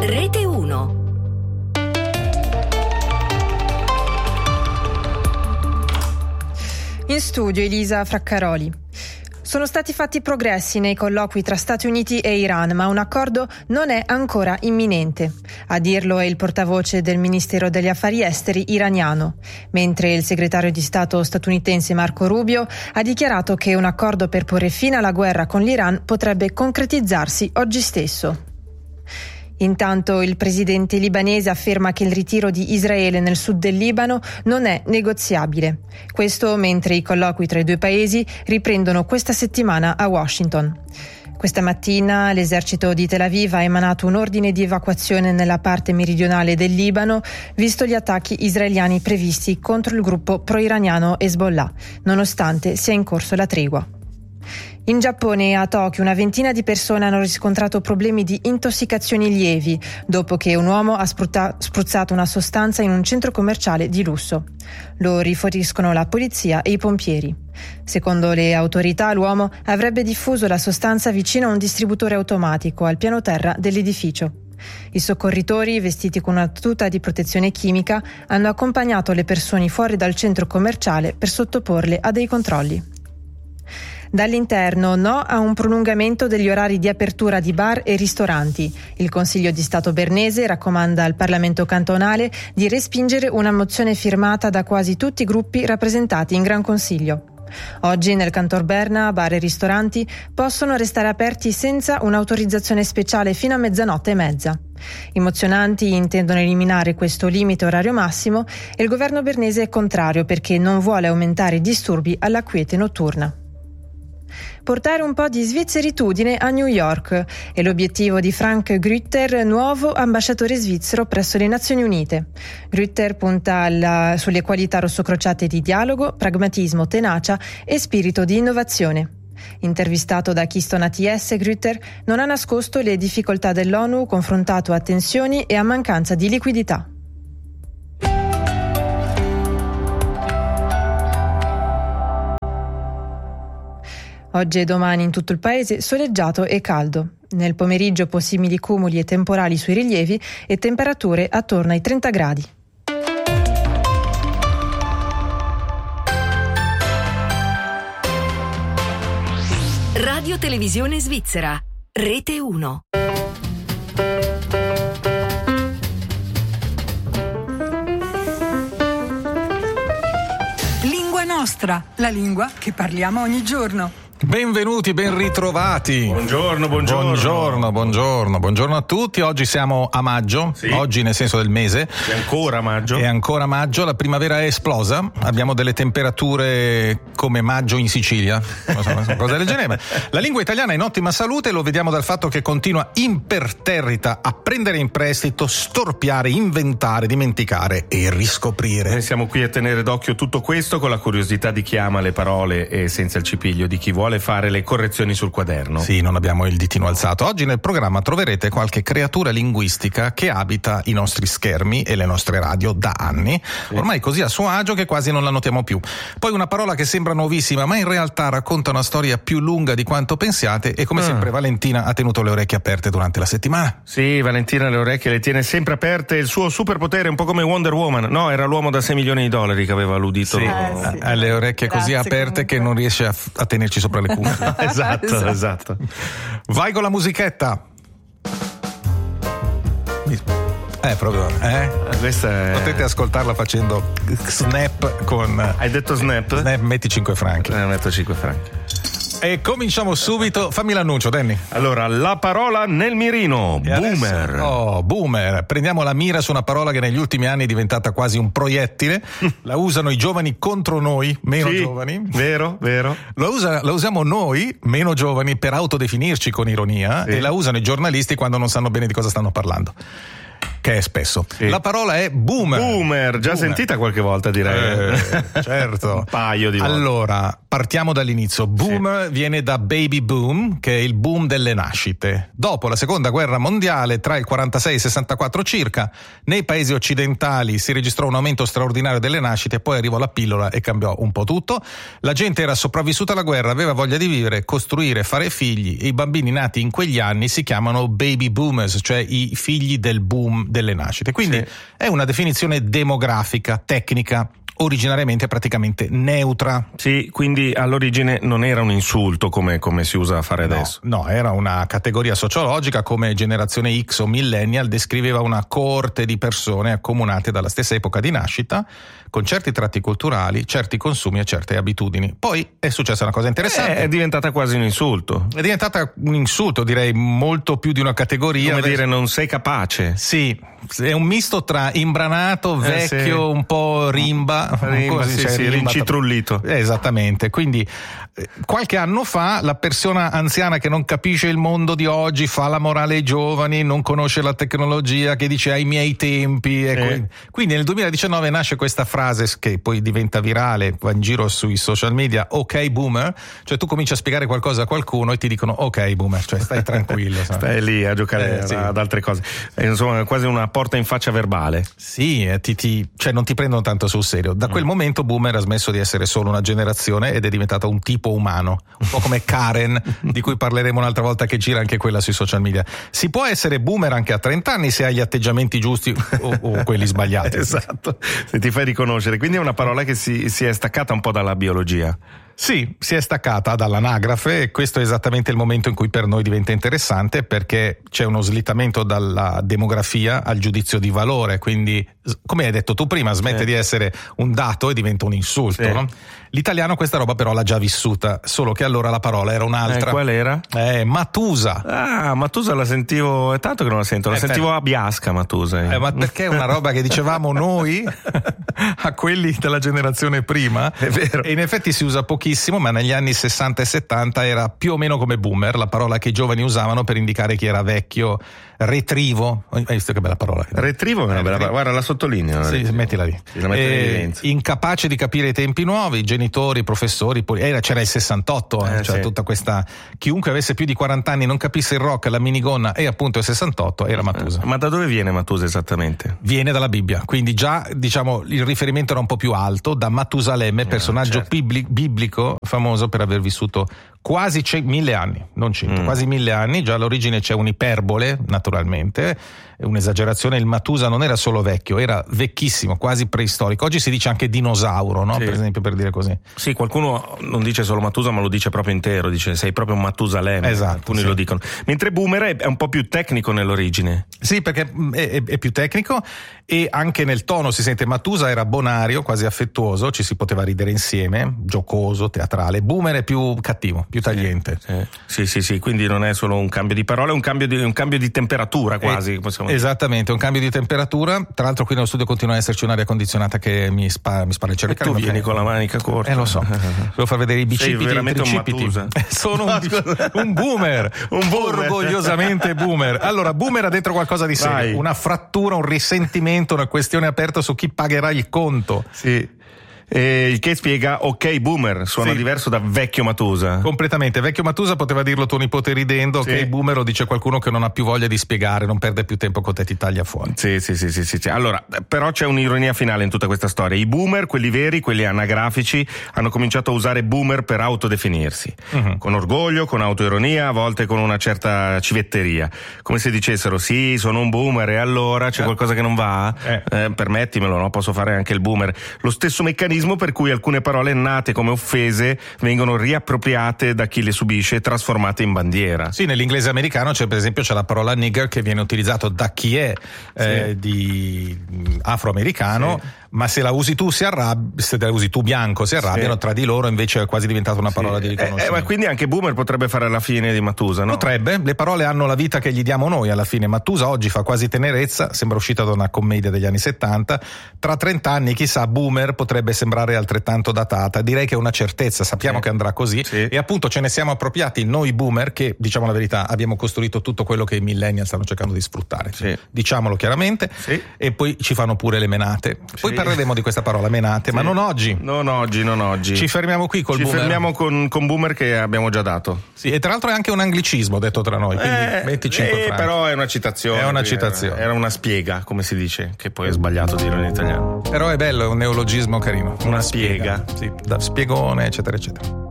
Rete 1. In studio Elisa Fraccaroli. Sono stati fatti progressi nei colloqui tra Stati Uniti e Iran, ma un accordo non è ancora imminente. A dirlo è il portavoce del Ministero degli Affari Esteri iraniano, mentre il segretario di Stato statunitense Marco Rubio ha dichiarato che un accordo per porre fine alla guerra con l'Iran potrebbe concretizzarsi oggi stesso. Intanto il presidente libanese afferma che il ritiro di Israele nel sud del Libano non è negoziabile. Questo mentre i colloqui tra i due paesi riprendono questa settimana a Washington. Questa mattina l'esercito di Tel Aviv ha emanato un ordine di evacuazione nella parte meridionale del Libano, visto gli attacchi israeliani previsti contro il gruppo pro-iraniano Hezbollah, nonostante sia in corso la tregua. In Giappone e a Tokyo una ventina di persone hanno riscontrato problemi di intossicazioni lievi dopo che un uomo ha spruzzato una sostanza in un centro commerciale di lusso. Lo riferiscono la polizia e i pompieri. Secondo le autorità l'uomo avrebbe diffuso la sostanza vicino a un distributore automatico al piano terra dell'edificio. I soccorritori, vestiti con una tuta di protezione chimica, hanno accompagnato le persone fuori dal centro commerciale per sottoporle a dei controlli. Dall'interno no a un prolungamento degli orari di apertura di bar e ristoranti. Il Consiglio di Stato bernese raccomanda al Parlamento cantonale di respingere una mozione firmata da quasi tutti i gruppi rappresentati in Gran Consiglio. Oggi nel Canton Berna bar e ristoranti possono restare aperti senza un'autorizzazione speciale fino a 00:30. I mozionanti intendono eliminare questo limite orario massimo e il governo bernese è contrario perché non vuole aumentare i disturbi alla quiete notturna. Portare un po' di svizzeritudine a New York è l'obiettivo di Frank Grütter, nuovo ambasciatore svizzero presso le Nazioni Unite. Grütter punta sulle qualità rossocrociate di dialogo, pragmatismo, tenacia e spirito di innovazione. Intervistato da Keystone ATS, Grütter non ha nascosto le difficoltà dell'ONU confrontato a tensioni e a mancanza di liquidità. Oggi e domani in tutto il paese soleggiato e caldo. Nel pomeriggio possibili cumuli e temporali sui rilievi e temperature attorno ai 30 gradi. Radio Televisione Svizzera, Rete 1. Lingua nostra, la lingua che parliamo ogni giorno. Benvenuti, ben ritrovati. Buongiorno. Buongiorno a tutti. Oggi siamo a maggio, sì. Oggi nel senso del mese. È ancora maggio. La primavera è esplosa. Abbiamo delle temperature come maggio in Sicilia, cosa del genere. La lingua italiana è in ottima salute, lo vediamo dal fatto che continua imperterrita a prendere in prestito, storpiare, inventare, dimenticare e riscoprire. Noi siamo qui a tenere d'occhio tutto questo con la curiosità di chi ama le parole e senza il cipiglio di chi vuole fare le correzioni sul quaderno. Sì, non abbiamo il ditino alzato. Oggi nel programma troverete qualche creatura linguistica che abita i nostri schermi e le nostre radio da anni, ormai così a suo agio che quasi non la notiamo più. Poi una parola che sembra nuovissima ma in realtà racconta una storia più lunga di quanto pensiate e come sempre Valentina ha tenuto le orecchie aperte durante la settimana. Sì, Valentina le orecchie le tiene sempre aperte, il suo superpotere è un po' come Wonder Woman. No, era l'uomo da $6 milioni che aveva l'udito. Sì. Ha le orecchie così aperte che non riesce a tenerci sopra le cuffie. Esatto. Vai con la musichetta. Questa è... Potete ascoltarla facendo snap con... Hai detto snap? Snap, metti 5 franchi. Metto 5 franchi. E cominciamo subito. Fammi l'annuncio, Danny. Allora, la parola nel mirino. E boomer. Adesso, boomer. Prendiamo la mira su una parola che negli ultimi anni è diventata quasi un proiettile. La usano i giovani contro noi, meno giovani. Vero. La usiamo noi, meno giovani, per autodefinirci con ironia, e la usano i giornalisti quando non sanno bene di cosa stanno parlando. che è spesso. Sì. La parola è boomer. Boomer, già sentita qualche volta, direi. Certo. Un paio di volte. Allora, partiamo dall'inizio. Boomer viene da baby boom, che è il boom delle nascite. Dopo la seconda guerra mondiale, tra il 46 e il 64 circa, nei paesi occidentali si registrò un aumento straordinario delle nascite, poi arrivò la pillola e cambiò un po' tutto. La gente era sopravvissuta alla guerra, aveva voglia di vivere, costruire, fare figli, e i bambini nati in quegli anni si chiamano baby boomers, cioè i figli del boom delle nascite. Quindi è una definizione demografica, tecnica, originariamente praticamente neutra. Sì, quindi all'origine non era un insulto come si usa a fare adesso. No, era una categoria sociologica, come generazione X o millennial descriveva una coorte di persone accomunate dalla stessa epoca di nascita, con certi tratti culturali, certi consumi e certe abitudini. Poi è successa una cosa interessante. È diventata quasi un insulto. È diventata un insulto, direi, molto più di una categoria. Come dire, non sei capace. Sì, è un misto tra imbranato, vecchio, un po' rimba, rincitrullito. Esattamente. Quindi qualche anno fa la persona anziana che non capisce il mondo di oggi, fa la morale ai giovani, non conosce la tecnologia, che dice ai miei tempi. Quindi nel 2019 nasce questa frase che poi diventa virale, va in giro sui social media, ok boomer, cioè tu cominci a spiegare qualcosa a qualcuno e ti dicono ok boomer, cioè stai tranquillo. Stai lì a giocare ad altre cose. Insomma, è quasi una porta in faccia verbale. Sì, cioè non ti prendono tanto sul serio. Da quel momento boomer ha smesso di essere solo una generazione ed è diventato un tipo umano, un po' come Karen, di cui parleremo un'altra volta, che gira anche quella sui social media. Si può essere boomer anche a 30 anni se hai gli atteggiamenti giusti o quelli sbagliati. Esatto, se ti fai riconoscere. Quindi è una parola che si è staccata un po' dalla biologia. Sì, si è staccata dall'anagrafe, e questo è esattamente il momento in cui per noi diventa interessante, perché c'è uno slittamento dalla demografia al giudizio di valore, quindi come hai detto tu prima smette di essere un dato e diventa un insulto, no? L'italiano questa roba però l'ha già vissuta, solo che allora la parola era un'altra. Qual era? Matusa. Ah, Matusa la sentivo, è tanto che non la sento, la sentivo a Biasca Matusa. Ma perché è una roba che dicevamo noi a quelli della generazione prima, è vero. E in effetti si usa pochissimo, ma negli anni 60 e 70 era più o meno come boomer, la parola che i giovani usavano per indicare chi era vecchio. Retrivo, hai visto che bella parola? Retrivo è una bella parola, guarda, la sottolineo. Sì, mettila lì. Incapace di capire i tempi nuovi, i genitori, i professori, c'era il 68, cioè tutta questa, chiunque avesse più di 40 anni non capisse il rock, la minigonna e appunto il 68 era Matusa. Ma da dove viene Matusa esattamente? Viene dalla Bibbia, quindi già diciamo il riferimento era un po' più alto, da Matusalemme, personaggio biblico famoso per aver vissuto quasi 1000 anni, non 100, quasi 1000 anni. Già all'origine c'è un'iperbole, naturalmente, un'esagerazione. Il Matusa non era solo vecchio, era vecchissimo, quasi preistorico. Oggi si dice anche dinosauro, no? Per esempio, per dire così. Sì, qualcuno non dice solo Matusa, ma lo dice proprio intero, dice sei proprio un Matusalemme. Esatto, alcuni lo dicono. Mentre boomer è un po' più tecnico nell'origine. Sì, perché è più tecnico, e anche nel tono si sente. Matusa era bonario, quasi affettuoso, ci si poteva ridere insieme, giocoso, teatrale. Boomer è più cattivo, più tagliente. Sì, quindi non è solo un cambio di parole, è un cambio di temperatura quasi, possiamo dire. Esattamente, un cambio di temperatura. Tra l'altro qui nello studio continua ad esserci un'aria condizionata che mi spara il cervello. E tu vieni con la manica corta. Lo so. Devo far vedere i bicipiti. Sei veramente un Matusa. Sono un boomer. Orgogliosamente boomer. Allora, boomer ha dentro qualcosa di serio. Una frattura, un risentimento, una questione aperta su chi pagherà il conto. Sì. Il che spiega ok boomer, suona diverso da vecchio Matusa. Completamente, vecchio Matusa poteva dirlo tuo nipote ridendo, ok boomer lo dice qualcuno che non ha più voglia di spiegare, non perde più tempo con te, ti taglia fuori. Sì. Allora, però c'è un'ironia finale in tutta questa storia. I boomer, quelli veri, quelli anagrafici, hanno cominciato a usare boomer per autodefinirsi, con orgoglio, con autoironia, a volte con una certa civetteria, come se dicessero sì, sono un boomer e allora c'è qualcosa che non va? Permettimelo, no? Posso fare anche il boomer. Lo stesso meccanismo per cui alcune parole nate come offese vengono riappropriate da chi le subisce e trasformate in bandiera. Sì, nell'inglese americano c'è la parola nigger che viene utilizzato da chi è di afroamericano, ma se la usi tu se la usi tu bianco si arrabbiano, tra di loro invece è quasi diventata una parola di riconoscimento. Ma quindi anche boomer potrebbe fare la fine di Matusa, no? Potrebbe, le parole hanno la vita che gli diamo noi alla fine. Matusa oggi fa quasi tenerezza, sembra uscita da una commedia degli anni 70, tra 30 anni chissà boomer potrebbe sembrare altrettanto datata, direi che è una certezza, sappiamo che andrà così e appunto ce ne siamo appropriati noi boomer che, diciamo la verità, abbiamo costruito tutto quello che i millennial stanno cercando di sfruttare, diciamolo chiaramente, e poi ci fanno pure le menate, poi parleremo di questa parola menate, ma non oggi. Non oggi. Ci fermiamo qui col boomer. Ci fermiamo con boomer che abbiamo già dato. Sì, e tra l'altro è anche un anglicismo detto tra noi, quindi 25 franchi. Però è una citazione. È una citazione. Era una spiega, come si dice, che poi è sbagliato dirlo in italiano. Però è bello, è un neologismo carino. Una spiega. Sì, da spiegone, eccetera, eccetera.